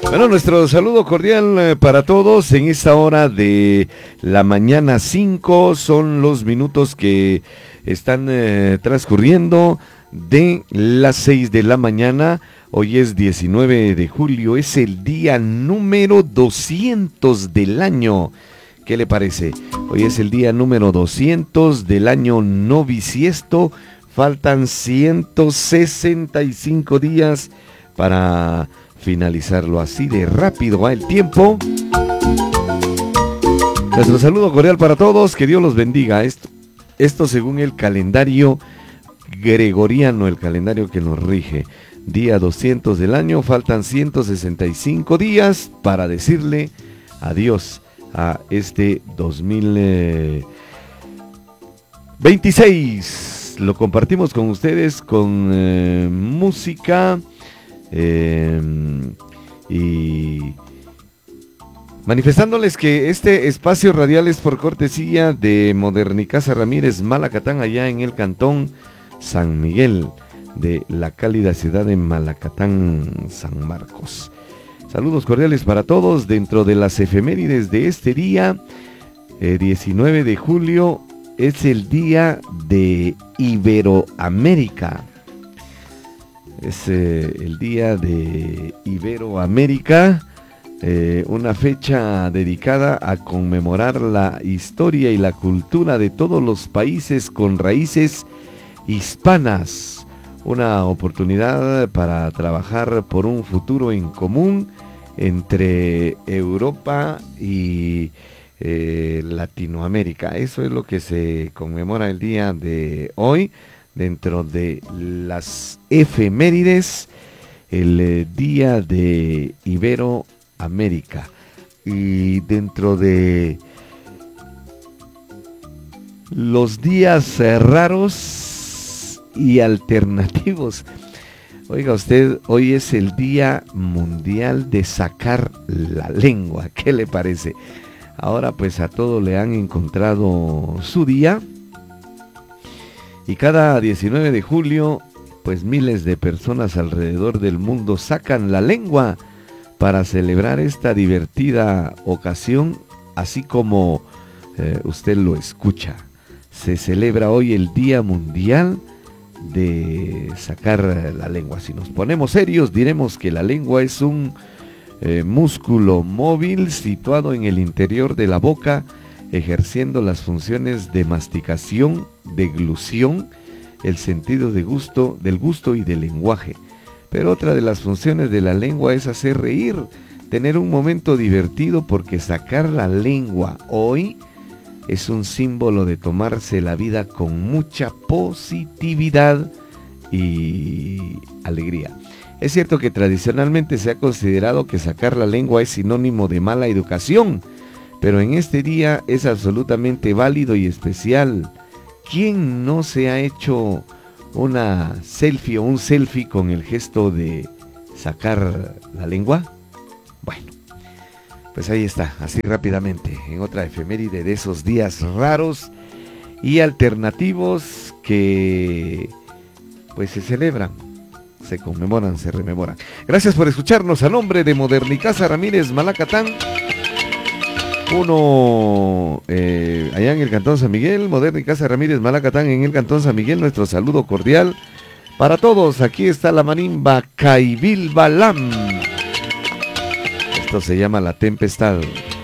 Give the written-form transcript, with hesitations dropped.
Bueno, nuestro saludo cordial para todos en esta hora de la mañana 5. Son los minutos que están transcurriendo de las 6 de la mañana. Hoy es 19 de julio, es el día número 200 del año. ¿Qué le parece? Hoy es el día número 200 del año no bisiesto. Faltan 165 días para finalizarlo. Así de rápido va el tiempo. Nuestro saludo cordial para todos, que Dios los bendiga. Esto según el calendario gregoriano, el calendario que nos rige. Día 200 del año, faltan 165 días para decirle adiós a este 2026. Lo compartimos con ustedes con música y manifestándoles que este espacio radial es por cortesía de Modernicasa Ramírez Malacatán, allá en el cantón San Miguel de la cálida ciudad de Malacatán, San Marcos. Saludos cordiales para todos. Dentro de las efemérides de este día, 19 de julio, es el día de Iberoamérica. Es el día de Iberoamérica, una fecha dedicada a conmemorar la historia y la cultura de todos los países con raíces hispanas. Una oportunidad para trabajar por un futuro en común entre Europa y Latinoamérica. Eso es lo que se conmemora el día de hoy. Dentro de las efemérides, el día de Iberoamérica. Y dentro de los días raros y alternativos, oiga usted, hoy es el Día Mundial de Sacar la Lengua. ¿Qué le parece? Ahora pues a todos le han encontrado su día. Y cada 19 de julio, pues miles de personas alrededor del mundo sacan la lengua para celebrar esta divertida ocasión, así como usted lo escucha. Se celebra hoy el Día Mundial de Sacar la Lengua. Si nos ponemos serios, diremos que la lengua es un músculo móvil situado en el interior de la boca, ejerciendo las funciones de masticación, deglución, el sentido del gusto y del lenguaje. Pero otra de las funciones de la lengua es hacer reír, tener un momento divertido, porque sacar la lengua hoy es un símbolo de tomarse la vida con mucha positividad y alegría. Es cierto que tradicionalmente se ha considerado que sacar la lengua es sinónimo de mala educación, pero en este día es absolutamente válido y especial. ¿Quién no se ha hecho una selfie o un selfie con el gesto de sacar la lengua? Bueno, pues ahí está, así rápidamente, en otra efeméride de esos días raros y alternativos que pues se celebran, se conmemoran, se rememoran. Gracias por escucharnos. A nombre de Modernicasa Ramírez Malacatán, allá en el cantón San Miguel, Modernicasa Ramírez Malacatán en el cantón San Miguel, nuestro saludo cordial para todos. Aquí está la marimba Caibil Balam. Esto se llama La Tempestad.